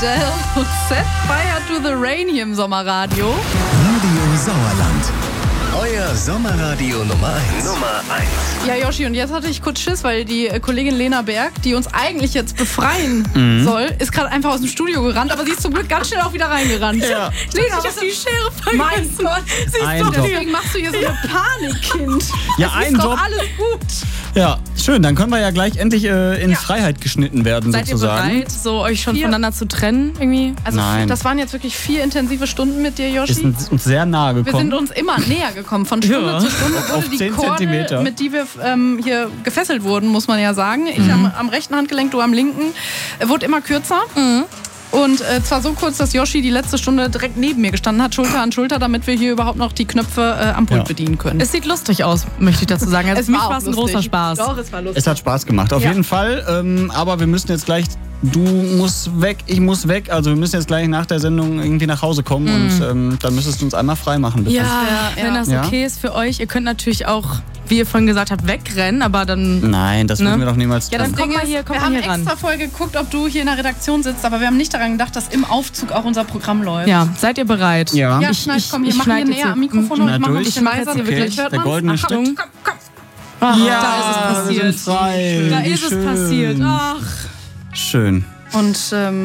Adele und Set Fire to the Rain hier im Sommerradio. Radio Sauerland. Euer Sommerradio Nummer 1. Ja, Yoshi, und jetzt hatte ich kurz Schiss, weil die Kollegin Lena Berg, die uns eigentlich jetzt befreien soll, ist gerade einfach aus dem Studio gerannt, aber sie ist zum Glück ganz schnell auch wieder reingerannt. Ja. Lena, was ist die Schere vergessen? Mein Gott, Ein siehst du, Job. deswegen machst du hier so eine Panik, Kind. Ja, Es ein ist doch Job. alles gut. Ja, schön. Dann können wir ja gleich endlich in Freiheit geschnitten werden, Seid sozusagen. ihr bereit, so euch schon 4 voneinander zu trennen irgendwie? Also Nein. das waren jetzt wirklich 4 intensive Stunden mit dir, Yoshi. Ist uns sehr nahe Wir gekommen. sind uns immer näher gekommen. Von Stunde Ja. zu Stunde wurde Auf die 10 Kordel, Zentimeter. mit die wir hier gefesselt wurden, muss man ja sagen. Ich am rechten Handgelenk, du am linken, wurde immer kürzer. Und zwar so kurz, dass Yoshi die letzte Stunde direkt neben mir gestanden hat, Schulter an Schulter, damit wir hier überhaupt noch die Knöpfe am Pult Ja. bedienen können. Es sieht lustig aus, möchte ich dazu sagen. Also für mich war es ein großer Spaß. Doch, es war lustig. Es hat Spaß gemacht, auf Ja. jeden Fall. Aber wir müssen jetzt gleich, du musst weg, ich muss weg. Also wir müssen jetzt gleich nach der Sendung irgendwie nach Hause kommen und dann müsstest du uns einmal frei machen, bitte. Ja, Ja. wenn das Ja. okay ist für euch. Ihr könnt natürlich auch, wie ihr vorhin gesagt habt, wegrennen, aber dann... Nein, das würden wir doch niemals Ja, tun. dann komm mal hier, komm wir mal haben hier ran. extra voll geguckt, ob du hier in der Redaktion sitzt, aber wir haben nicht daran gedacht, dass im Aufzug auch unser Programm läuft. Ja, seid ihr bereit? Ja. Ja, schneid, komm, hier, mach schneid hier jetzt näher hier. am Mikrofon und Schneid ich mach mal ein durch. bisschen Ich mach leiser. jetzt hier Vielleicht wirklich hört der man's. goldene Ach, komm, Schnitt. komm. Ah, Ja, da ist es wir passiert. sind frei. Da Wie ist es schön. passiert. Ach. Schön. Und